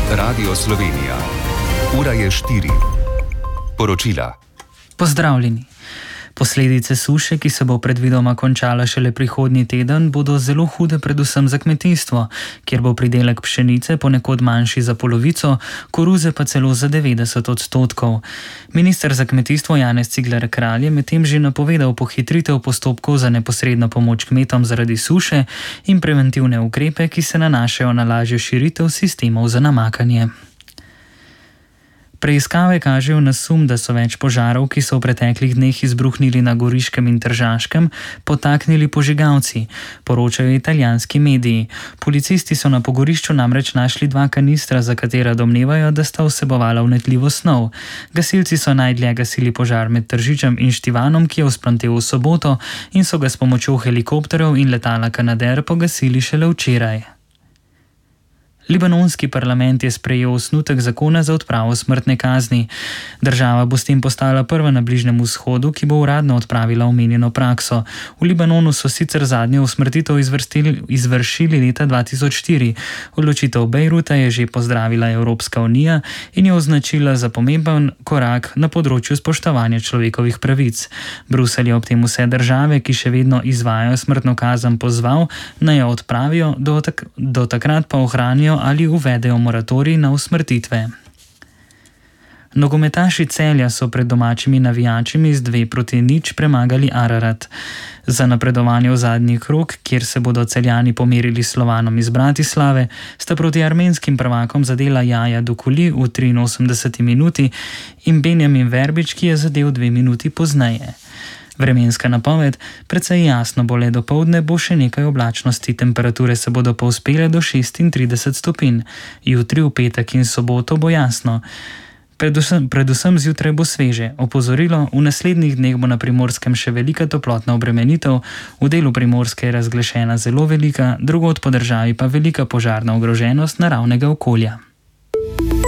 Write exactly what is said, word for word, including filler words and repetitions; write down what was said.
Radio Slovenija. Ura je štiri. Poročila. Pozdravljeni. Posledice suše, ki se bo predvidoma končala šele prihodnji teden, bodo zelo hude predvsem za kmetijstvo, kjer bo pridelek pšenice ponekod manjši za polovico, koruze pa celo za devetdeset odstotkov. Minister za kmetijstvo Janez Cigler Kralj je medtem že napovedal pohitritev postopkov za neposredno pomoč kmetom zaradi suše in preventivne ukrepe, ki se nanašajo na lažjo širitev sistemov za namakanje. Preiskave kažejo na sum, da so več požarov, ki so v preteklih dneh izbruhnili na Goriškem in Tržaškem, potaknili požigalci, poročajo italijanski mediji. Policisti so na pogorišču namreč našli dva kanistra, za katera domnevajo, da sta vsebovala vnetljivo snov. Gasilci so najdlje gasili požar med Tržičem in Štivanom, ki je vzplamtel v soboto, in so ga s pomočjo helikopterjev in letala Canadair pogasili šele včeraj. Libanonski parlament je sprejel osnutek zakona za odpravo smrtne kazni. Država bo s tem postala prva na Bližnjem vzhodu, ki bo uradno odpravila omenjeno prakso. V Libanonu so sicer zadnjo usmrtitev izvršili leta dva tisoč štiri. Odločitev Bejruta je že pozdravila Evropska unija in jo označila za pomemben korak na področju spoštovanja človekovih pravic. Bruselj je ob tem vse države, ki še vedno izvajajo smrtno kazen, pozval, naj jo odpravijo, do, tak, do takrat pa ohranijo ali uvedejo moratorij na usmrtitve. Nogometaši Celja so pred domačimi navijačimi z dve proti nič premagali Ararat. Za napredovanje v zadnji krog, kjer se bodo Celjani pomerili s Slovanom iz Bratislave, sta proti armenskim prvakom zadela Jaja Dukuli v triinosemdeseti minuti in Benjamin Verbič, ki je zadel dve minuti pozneje. Vremenska napoved: precej jasno bo le dopoldne, bo še nekaj oblačnosti, temperature se bodo povzpele do šestintrideset stopinj. Jutri, v petek in soboto bo jasno. Predvsem, predvsem zjutraj bo sveže. Opozorilo: v naslednjih dneh bo na Primorskem še velika toplotna obremenitev, v delu Primorske je razglašena zelo velika, drugod po državi pa velika požarna ogroženost naravnega okolja.